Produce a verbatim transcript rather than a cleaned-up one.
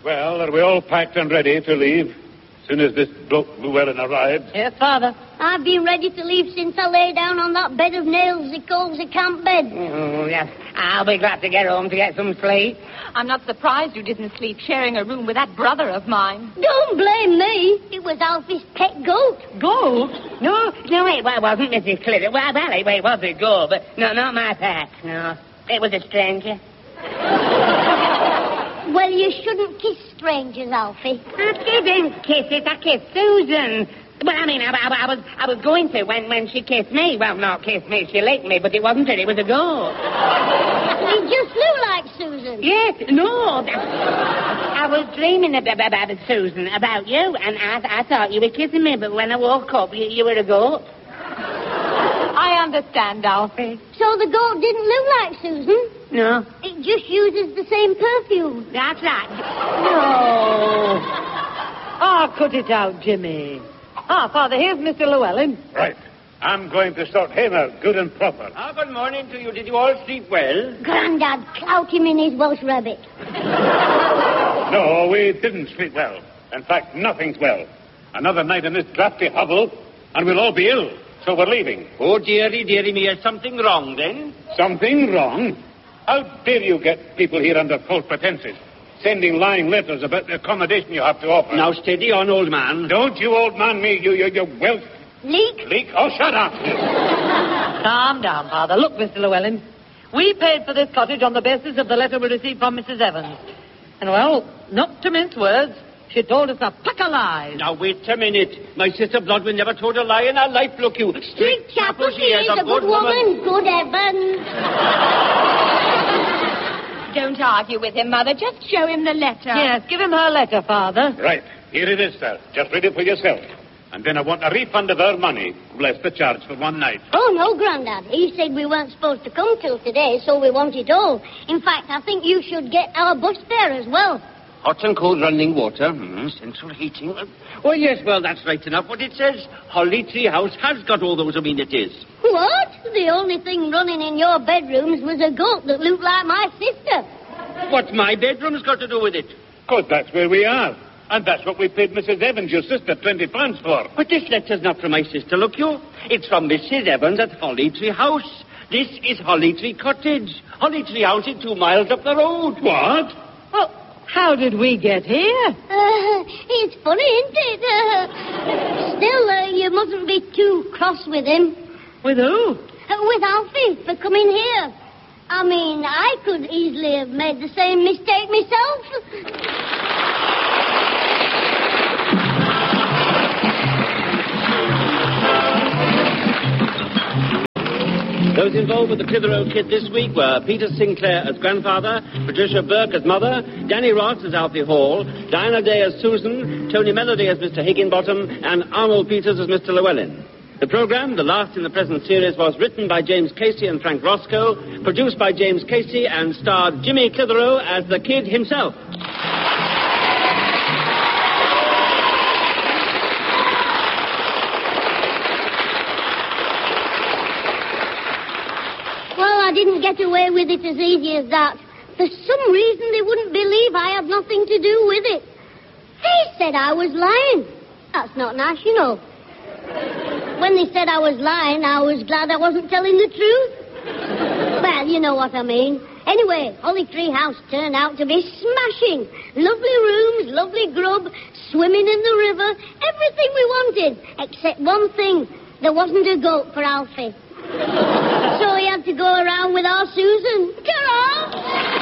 Well, are we all packed and ready to leave? As soon as this bloke Llewellyn arrives? Yes, Father. I've been ready to leave since I lay down on that bed of nails he calls a camp bed. Oh, yes. I'll be glad to get home to get some sleep. I'm not surprised you didn't sleep sharing a room with that brother of mine. Don't blame me. It was Alfie's pet goat. Goat? No, no, it wasn't, Missus Clifford. Well, well, it was a goat, but no, not my pet, no. It was a stranger. Well, you shouldn't kiss strangers, Alfie. I didn't kiss it. I kissed Susan. Well, I mean, I, I, I was I was going to when, when she kissed me. Well, not kissed me. She licked me, but it wasn't her. It was a goat. It just looked like Susan. Yes, no. I was dreaming about, about Susan, about you, and I, I thought you were kissing me, but when I woke up, you, you were a goat. I understand, Alfie. So the goat didn't look like Susan? No. It just uses the same perfume. That's right. No. Ah, cut it out, Jimmy. Ah, Father, here's Mister Llewellyn. Right. I'm going to sort him out good and proper. Ah, good morning to you. Did you all sleep well? Grandad, clout him in his Welsh rabbit. No, we didn't sleep well. In fact, nothing's well. Another night in this drafty hovel, and we'll all be ill. So we're leaving. Oh, dearie, dearie me, is something wrong, then? Something wrong? How dare you get people here under false pretenses, sending lying letters about the accommodation you have to offer? Now, steady on, old man. Don't you old man me, you, you, you Welsh... Leak? Leak? Oh, shut up. Calm down, Father. Look, Mister Llewellyn, we paid for this cottage on the basis of the letter we received from Missus Evans. And, well, not to mince words, she told us a pack of lies. Now, wait a minute. My sister Bloodwin never told a lie in her life, look you. Strict chapel, she is a good woman. Good Evans. Don't argue with him, Mother. Just show him the letter. Yes, give him her letter, Father. Right. Here it is, sir. Just read it for yourself. And then I want a refund of our money, less the charge for one night. Oh, no, Grandad. He said we weren't supposed to come till today, so we want it all. In fact, I think you should get our bus fare as well. Hot and cold running water, mm, central heating. Oh, yes, well, that's right enough. What it says, Holly Tree House has got all those amenities. What? The only thing running in your bedrooms was a goat that looked like my sister. What's my bedroom's got to do with it? Because that's where we are. And that's what we paid Missus Evans, your sister, twenty pounds for. But this letter's not from my sister, look you. It's from Missus Evans at Holly Tree House. This is Holly Tree Cottage. Holly Tree House is two miles up the road. What? Well, how did we get here? Uh, it's funny, isn't it? Uh, still, uh, you mustn't be too cross with him. With who? Uh, with Alfie, for coming here. I mean, I could easily have made the same mistake myself. Those involved with the Clitheroe Kid this week were Peter Sinclair as grandfather, Patricia Burke as mother, Danny Ross as Alfie Hall, Diana Day as Susan, Tony Melody as Mister Higginbottom, and Arnold Peters as Mister Llewellyn. The programme, the last in the present series, was written by James Casey and Frank Roscoe, produced by James Casey, and starred Jimmy Clitheroe as the Kid himself. I didn't get away with it as easy as that. For some reason, they wouldn't believe I had nothing to do with it. They said I was lying. That's not nice, you know. When they said I was lying, I was glad I wasn't telling the truth. Well, you know what I mean. Anyway, Holly Tree House turned out to be smashing. Lovely rooms, lovely grub, swimming in the river, everything we wanted, except one thing. There wasn't a goat for Alfie. So he had to go around with our Susan. Ta-ra!